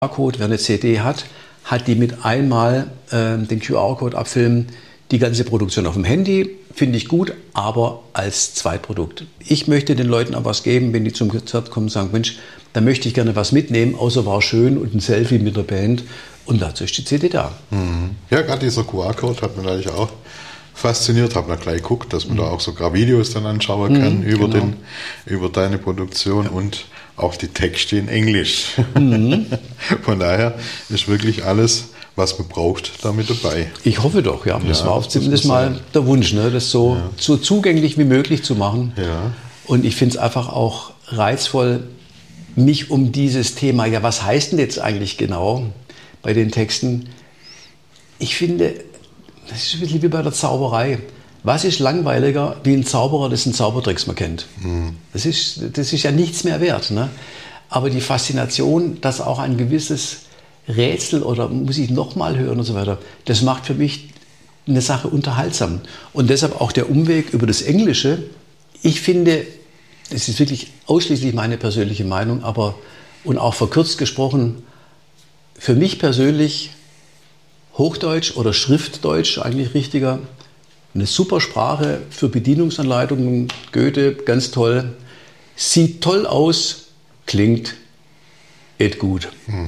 QR-Code, wer eine CD hat, hat die mit einmal den QR-Code abfilmen. Die ganze Produktion auf dem Handy finde ich gut, aber als Zweitprodukt. Ich möchte den Leuten auch was geben, wenn die zum Konzert kommen und sagen, Mensch, da möchte ich gerne was mitnehmen, außer war schön und ein Selfie mit der Band. Und dazu ist die CD da. Ja, gerade dieser QR-Code hat mich natürlich auch fasziniert. Habe dann gleich geguckt, dass man da auch sogar Videos dann anschauen kann über deine Produktion und auch die Texte in Englisch. Von daher ist wirklich alles, was man braucht, damit dabei. Ich hoffe doch, ja. Das war auch zumindest mal der Wunsch, ne? Das so zugänglich wie möglich zu machen. Ja. Und ich finde es einfach auch reizvoll, mich um dieses Thema, ja, was heißt denn jetzt eigentlich genau bei den Texten? Ich finde, das ist ein bisschen wie bei der Zauberei. Was ist langweiliger wie ein Zauberer, dessen Zaubertricks man kennt? Das ist ja nichts mehr wert. Ne? Aber die Faszination, dass auch ein gewisses Rätsel oder muss ich nochmal hören und so weiter, das macht für mich eine Sache unterhaltsam. Und deshalb auch der Umweg über das Englische. Ich finde, es ist wirklich ausschließlich meine persönliche Meinung, aber und auch verkürzt gesprochen, für mich persönlich Hochdeutsch oder Schriftdeutsch eigentlich richtiger. Eine super Sprache für Bedienungsanleitungen, Goethe, ganz toll. Sieht toll aus, klingt et gut.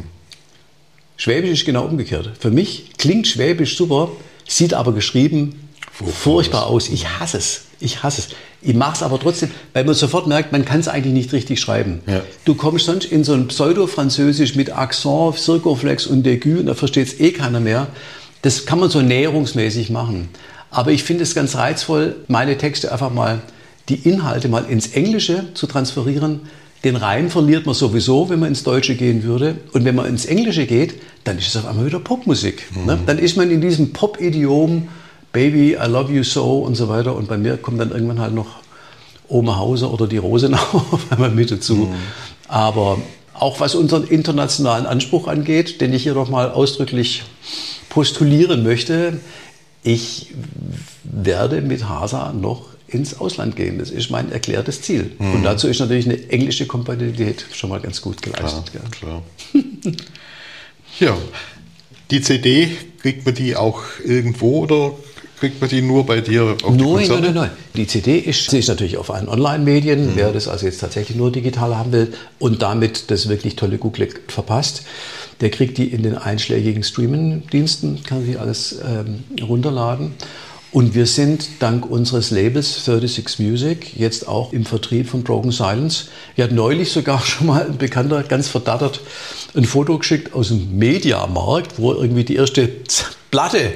Schwäbisch ist genau umgekehrt. Für mich klingt Schwäbisch super, sieht aber geschrieben furchtbar aus. Ich hasse es. Ich mache es aber trotzdem, weil man sofort merkt, man kann es eigentlich nicht richtig schreiben. Ja. Du kommst sonst in so ein Pseudo-Französisch mit Akzent, Circumflex und Aigu und da versteht es keiner mehr. Das kann man so näherungsmäßig machen. Aber ich finde es ganz reizvoll, meine Texte einfach mal, die Inhalte mal ins Englische zu transferieren. Den Reim verliert man sowieso, wenn man ins Deutsche gehen würde. Und wenn man ins Englische geht, dann ist es auf einmal wieder Popmusik. Ne? Dann ist man in diesem Pop-Idiom, Baby, I love you so und so weiter. Und bei mir kommt dann irgendwann halt noch Oma Hauser oder die Rosenau auf einmal mit dazu. Aber auch was unseren internationalen Anspruch angeht, den ich hier noch mal ausdrücklich postulieren möchte, ich werde mit Hasa noch ins Ausland gehen. Das ist mein erklärtes Ziel. Und dazu ist natürlich eine englische Kompatibilität schon mal ganz gut geleistet. Klar. Ja, die CD, kriegt man die auch irgendwo oder kriegt man die nur bei dir auf die Konzerte? Nein. Die CD ist natürlich auf allen Online-Medien. Wer das also jetzt tatsächlich nur digital haben will und damit das wirklich tolle Google verpasst, der kriegt die in den einschlägigen Streaming-Diensten, kann sich alles runterladen. Und wir sind dank unseres Labels 36 Music jetzt auch im Vertrieb von Broken Silence. Wir hatten neulich sogar schon mal ein Bekannter, ganz verdattert, ein Foto geschickt aus dem Mediamarkt, wo er irgendwie die erste Platte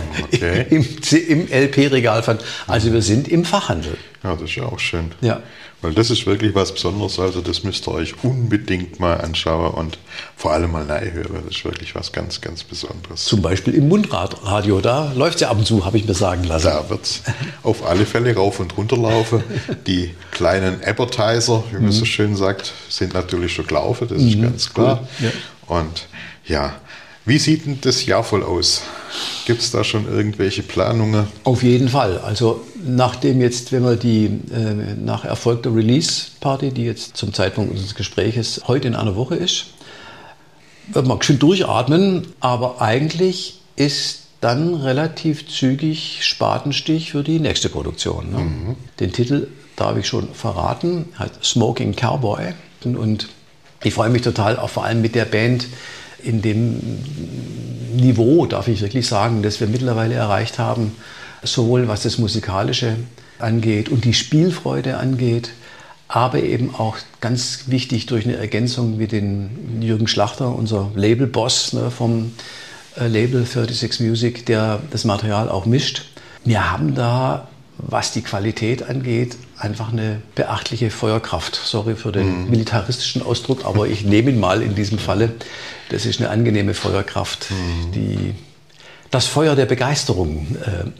im LP-Regal fand. Also wir sind im Fachhandel. Ja, das ist ja auch schön. Ja. Weil das ist wirklich was Besonderes, also das müsst ihr euch unbedingt mal anschauen und vor allem mal hören. Das ist wirklich was ganz, ganz Besonderes. Zum Beispiel im Mundradio, da läuft es ja ab und zu, habe ich mir sagen lassen. Da wird es auf alle Fälle rauf und runter laufen. Die kleinen Advertiser, wie man so schön sagt, sind natürlich schon gelaufen, das ist ganz klar. Cool. Ja. Und ja, wie sieht denn das Jahr voll aus? Gibt es da schon irgendwelche Planungen? Auf jeden Fall. Also nachdem jetzt, wenn wir die nach erfolgter Release-Party, die jetzt zum Zeitpunkt unseres Gespräches heute in einer Woche ist, wird man schön durchatmen, aber eigentlich ist dann relativ zügig Spatenstich für die nächste Produktion. Ne? Den Titel darf ich schon verraten, heißt Smoking Cowboy. Und ich freue mich total, auch vor allem mit der Band, in dem Niveau, darf ich wirklich sagen, das wir mittlerweile erreicht haben, sowohl was das Musikalische angeht und die Spielfreude angeht, aber eben auch ganz wichtig durch eine Ergänzung mit den Jürgen Schlachter, unser Labelboss, ne, vom Label 36 Music, der das Material auch mischt. Wir haben da, was die Qualität angeht, einfach eine beachtliche Feuerkraft. Sorry für den militaristischen Ausdruck, aber ich nehme ihn mal in diesem Falle. Das ist eine angenehme Feuerkraft, die das Feuer der Begeisterung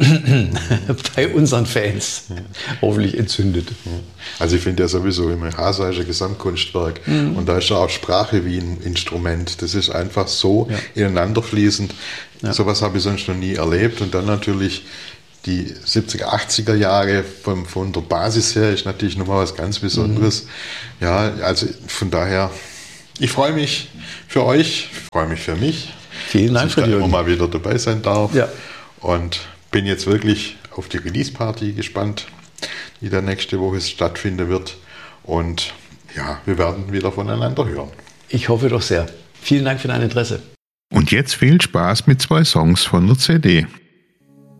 bei unseren Fans hoffentlich entzündet. Also ich finde ja sowieso immer, Hasa ist ein Gesamtkunstwerk und da ist ja auch Sprache wie ein Instrument. Das ist einfach so ineinander fließend. Ja. Sowas habe ich sonst noch nie erlebt. Und dann natürlich die 70er, 80er Jahre von der Basis her ist natürlich nochmal was ganz Besonderes. Ja, also von daher, Ich freue mich für euch, ich freue mich für mich. Vielen Dank, dass ich da immer mal wieder dabei sein darf. Ja. Und bin jetzt wirklich auf die Release-Party gespannt, die dann nächste Woche stattfinden wird. Und ja, wir werden wieder voneinander hören. Ich hoffe doch sehr. Vielen Dank für dein Interesse. Und jetzt viel Spaß mit 2 Songs von der CD.